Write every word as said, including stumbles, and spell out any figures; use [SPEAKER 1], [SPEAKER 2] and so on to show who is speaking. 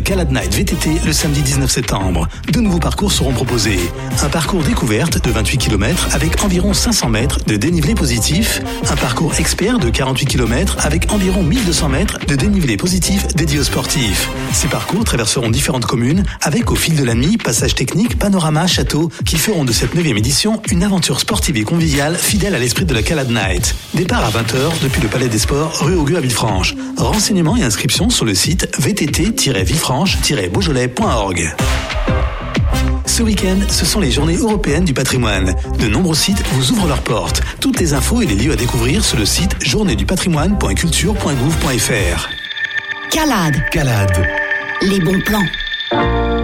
[SPEAKER 1] Calade Night V T T le samedi dix-neuf septembre. Deux nouveaux parcours seront proposés. Un parcours découverte de vingt-huit kilomètres avec environ cinq cents mètres de dénivelé positif. Un parcours expert de quarante-huit kilomètres avec environ mille deux cents mètres de dénivelé positif dédié aux sportifs. Ces parcours traverseront différentes communes avec au fil de la nuit, passages techniques, panoramas, châteaux qui feront de cette neuvième édition une aventure sportive et conviviale fidèle à l'esprit de la Calade Night. Départ à vingt heures depuis le Palais des Sports, rue Auguste à Villefranche. Renseignements et inscriptions sur le site v t t tiret villefranche tiret beaujolais point org. Ce week-end, ce sont les journées européennes du patrimoine. De nombreux sites vous ouvrent leurs portes. Toutes les infos et les lieux à découvrir sur le site journée du patrimoine point culture point gouv point f r.
[SPEAKER 2] Calade.
[SPEAKER 1] Calade.
[SPEAKER 2] Les bons plans.